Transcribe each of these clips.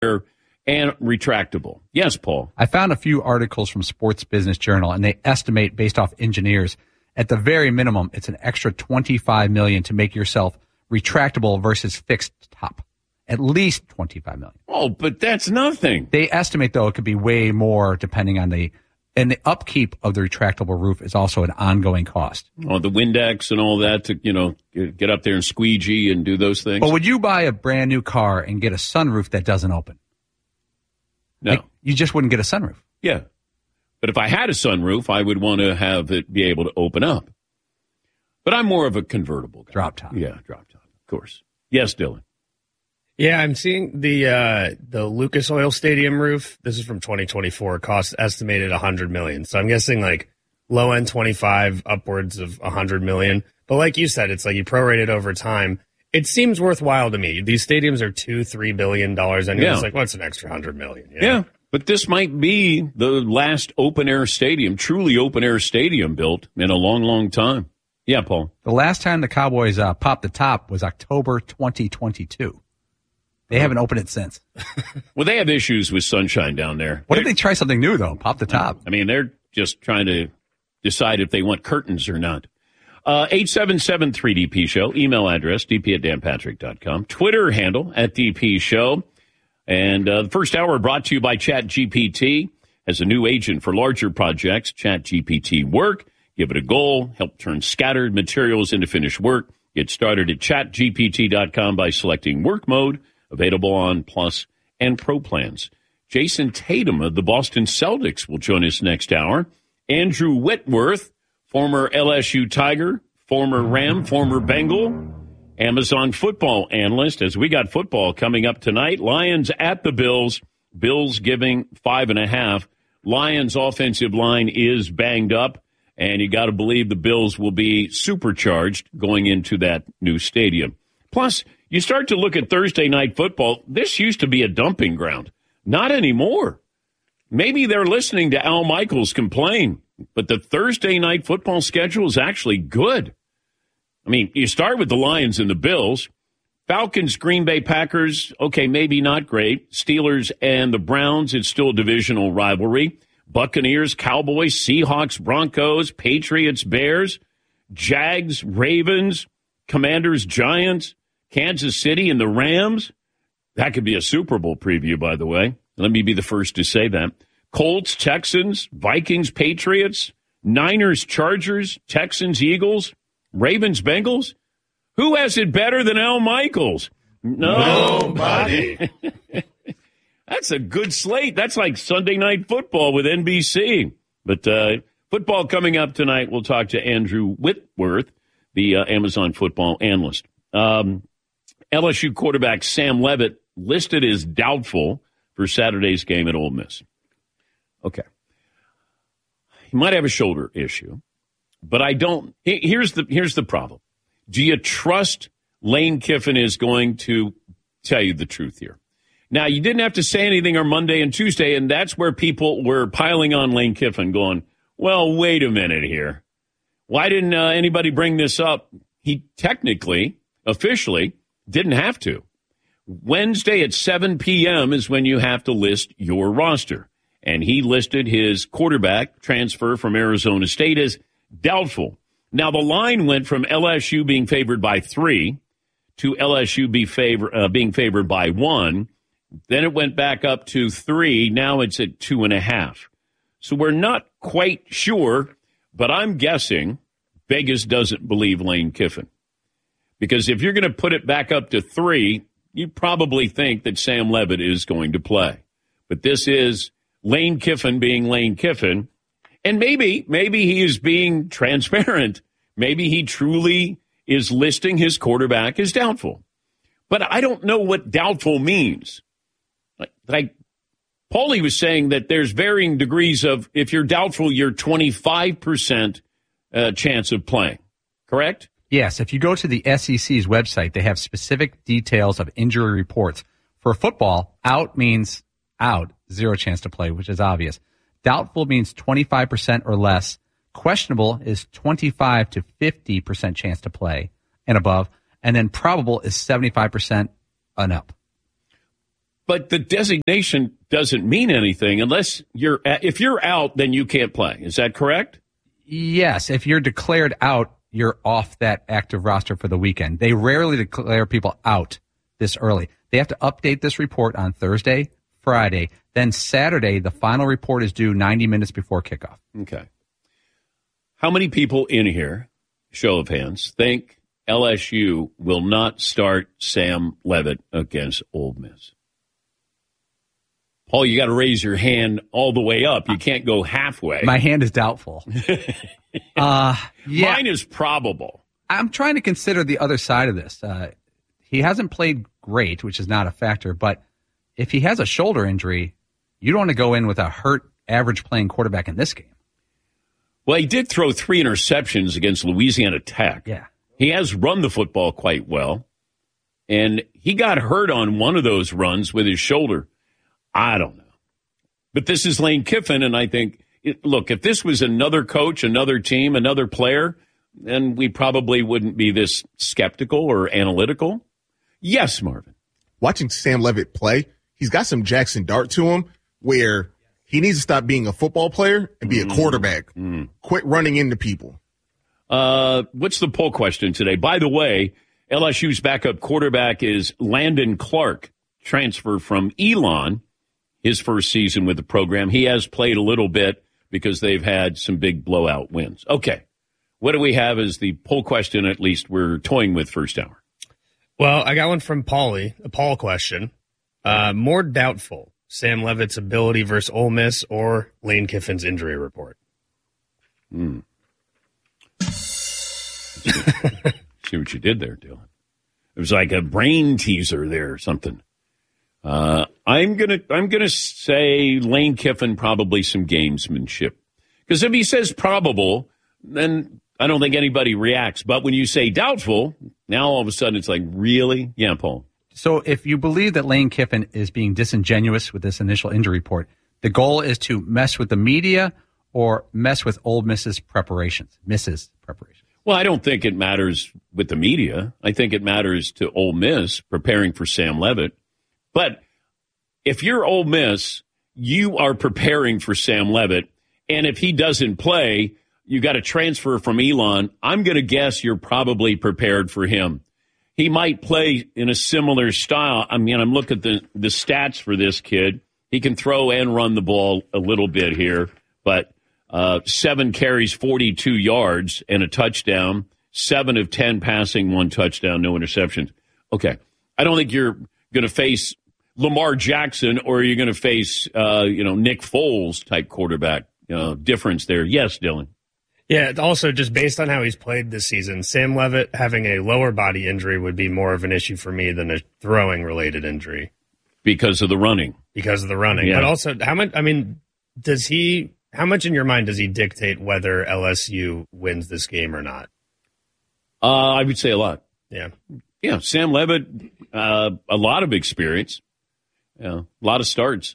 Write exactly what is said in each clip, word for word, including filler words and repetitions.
and retractable. Yes, Paul. I found a few articles from Sports Business Journal, and they estimate, based off engineers, at the very minimum, it's an extra twenty-five million dollars to make yourself retractable versus fixed top. At least twenty-five million dollars. Oh, but that's nothing. They estimate, though, it could be way more depending on the – and the upkeep of the retractable roof is also an ongoing cost. Oh, the Windex and all that to, you know, get up there and squeegee and do those things. But would you buy a brand new car and get a sunroof that doesn't open? No. Like, you just wouldn't get a sunroof. Yeah. But if I had a sunroof, I would want to have it be able to open up. But I'm more of a convertible guy. Drop top. Yeah, drop top, of course. Yes, Dylan. Yeah, I'm seeing the uh, the Lucas Oil Stadium roof. This is from twenty twenty-four. Cost estimated one hundred million dollars. So I'm guessing like low end twenty-five, upwards of one hundred million dollars. But like you said, it's like you prorate it over time. It seems worthwhile to me. These stadiums are two, three billion dollars. And Yeah. it's like, what's an extra hundred million? You know? Yeah, but this might be the last open-air stadium, truly open-air stadium built in a long, long time. Yeah, Paul. The last time the Cowboys uh, popped the top was October twenty twenty-two. They haven't opened it since. Well, they have issues with sunshine down there. What if they try something new, though? Pop the top. I mean, they're just trying to decide if they want curtains or not. Uh, eight seven seven three D P Show. Email address, d p at dan patrick dot com. Twitter handle, at D P Show. And uh, the first hour brought to you by ChatGPT. As a new agent for larger projects, ChatGPT Work. Give it a goal. Help turn scattered materials into finished work. Get started at chat G P T dot com by selecting Work Mode. Available on Plus and Pro plans. Jason Tatum of the Boston Celtics will join us next hour. Andrew Whitworth, former L S U Tiger, former Ram, former Bengal, Amazon football analyst. As we got football coming up tonight, Lions at the Bills. Bills giving five and a half. Lions offensive line is banged up, and you got to believe the Bills will be supercharged going into that new stadium. Plus, you start to look at Thursday night football. This used to be a dumping ground. Not anymore. Maybe they're listening to Al Michaels complain, but the Thursday night football schedule is actually good. I mean, you start with the Lions and the Bills. Falcons, Green Bay Packers, okay, maybe not great. Steelers and the Browns, it's still a divisional rivalry. Buccaneers, Cowboys, Seahawks, Broncos, Patriots, Bears, Jags, Ravens, Commanders, Giants, Kansas City, and the Rams. That could be a Super Bowl preview, by the way. Let me be the first to say that. Colts, Texans, Vikings, Patriots, Niners, Chargers, Texans, Eagles, Ravens, Bengals. Who has it better than Al Michaels? No. Nobody. That's a good slate. That's like Sunday Night Football with N B C. But uh, football coming up tonight. We'll talk to Andrew Whitworth, the uh, Amazon football analyst. Um, L S U quarterback Sam Leavitt listed as doubtful for Saturday's game at Ole Miss. Okay. He might have a shoulder issue, but I don't. Here's the here's the problem. Do you trust Lane Kiffin is going to tell you the truth here? Now, you didn't have to say anything on Monday and Tuesday, and that's where people were piling on Lane Kiffin going, well, wait a minute here. Why didn't uh, anybody bring this up? He technically, officially, didn't have to. Wednesday at seven p.m. is when you have to list your roster. And he listed his quarterback transfer from Arizona State as doubtful. Now, the line went from L S U being favored by three to L S U be favor, uh, being favored by one. Then it went back up to three. Now it's at two and a half. So we're not quite sure, but I'm guessing Vegas doesn't believe Lane Kiffin. Because if you're going to put it back up to three, you probably think that Sam Leavitt is going to play. But this is Lane Kiffin being Lane Kiffin. And maybe, maybe he is being transparent. Maybe he truly is listing his quarterback as doubtful. But I don't know what doubtful means. Like, like Paulie was saying that there's varying degrees of, if you're doubtful, you're twenty-five percent uh, chance of playing. Correct? Yes. If you go to the S E C's website, they have specific details of injury reports. For football, out means out, zero chance to play, which is obvious. Doubtful means twenty-five percent or less. Questionable is twenty-five to fifty percent chance to play and above. And then probable is seventy-five percent and up. But the designation doesn't mean anything unless you're, if you're out, then you can't play. Is that correct? Yes. If you're declared out, you're off that active roster for the weekend. They rarely declare people out this early. They have to update this report on Thursday, Friday. Then Saturday, the final report is due ninety minutes before kickoff. Okay. How many people in here, show of hands, think L S U will not start Sam Leavitt against Ole Miss? Paul, you got to raise your hand all the way up. You can't go halfway. My hand is doubtful. uh, yeah. Mine is probable. I'm trying to consider the other side of this. Uh, he hasn't played great, which is not a factor, but if he has a shoulder injury, you don't want to go in with a hurt, average playing quarterback in this game. Well, he did throw three interceptions against Louisiana Tech. Yeah. He has run the football quite well, and he got hurt on one of those runs with his shoulder. I don't know. But this is Lane Kiffin, and I think, it, look, if this was another coach, another team, another player, then we probably wouldn't be this skeptical or analytical. Yes, Marvin. Watching Sam Leavitt play, he's got some Jackson Dart to him where he needs to stop being a football player and be a quarterback. Mm. Quit running into people. Uh, what's the poll question today? By the way, L S U's backup quarterback is Landon Clark, transfer from Elon. His first season with the program. He has played a little bit because they've had some big blowout wins. Okay. What do we have as the poll question, at least we're toying with first hour? Well, I got one from Paulie, a Paul question. Uh, more doubtful, Sam Leavitt's ability versus Ole Miss or Lane Kiffin's injury report? Hmm. See what you did there, Dylan. It was like a brain teaser there or something. Uh, I'm gonna I'm gonna say Lane Kiffin, probably some gamesmanship, because if he says probable, then I don't think anybody reacts. But when you say doubtful, now all of a sudden it's like, really? Yeah, Paul. So if you believe that Lane Kiffin is being disingenuous with this initial injury report, the goal is to mess with the media or mess with Ole Miss's preparations, Miss's preparations. Well, I don't think it matters with the media. I think it matters to Ole Miss preparing for Sam Leavitt. But if you're Ole Miss, you are preparing for Sam Leavitt, and if he doesn't play, you got to transfer from Elon. I'm going to guess you're probably prepared for him. He might play in a similar style. I mean, I'm looking at the, the stats for this kid. He can throw and run the ball a little bit here, but uh, seven carries, forty-two yards, and a touchdown. Seven of ten passing, one touchdown, no interceptions. Okay, I don't think you're going to face Lamar Jackson, or are you going to face, uh, you know, Nick Foles type quarterback? Uh, difference there. Yes, Dylan. Yeah, also just based on how he's played this season, Sam Leavitt having a lower body injury would be more of an issue for me than a throwing related injury. Because of the running. Because of the running. Yeah. But also, how much, I mean, does he, how much in your mind does he dictate whether L S U wins this game or not? Uh, I would say a lot. Yeah. Yeah, Sam Leavitt, uh, a lot of experience. Yeah, a lot of starts.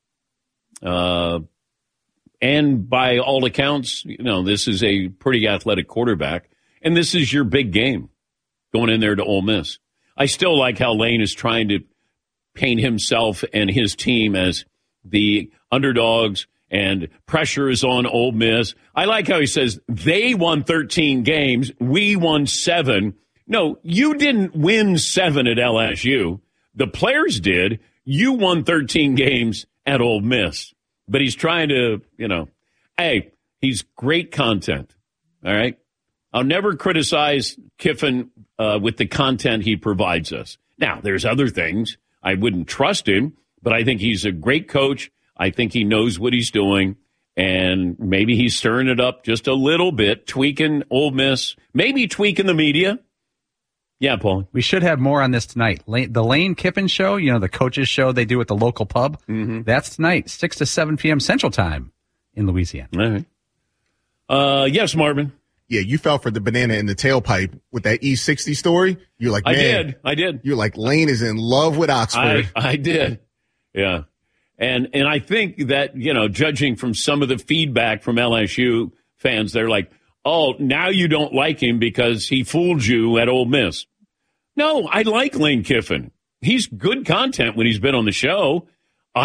Uh, and by all accounts, you know, this is a pretty athletic quarterback. And this is your big game going in there to Ole Miss. I still like how Lane is trying to paint himself and his team as the underdogs, and pressure is on Ole Miss. I like how he says they won thirteen games, we won seven. No, you didn't win seven at L S U. The players did. You won thirteen games at Ole Miss. But he's trying to, you know, hey, he's great content. All right? I'll never criticize Kiffin uh, with the content he provides us. Now, there's other things. I wouldn't trust him, but I think he's a great coach. I think he knows what he's doing. And maybe he's stirring it up just a little bit, tweaking Ole Miss, maybe tweaking the media. Yeah, Paul. We should have more on this tonight. Lane, the Lane Kiffin show, you know, the coaches show they do at the local pub. Mm-hmm. That's tonight, six to seven p.m. Central Time in Louisiana. All right. Uh, yes, Marvin. Yeah, you fell for the banana in the tailpipe with that E sixty story. You're like, man, I did. I did. You're like, Lane is in love with Oxford. I, I did. Yeah. And and I think that, you know, judging from some of the feedback from L S U fans, they're like, oh, now you don't like him because he fooled you at Ole Miss. No, I like Lane Kiffin. he's good content when he's been on the show.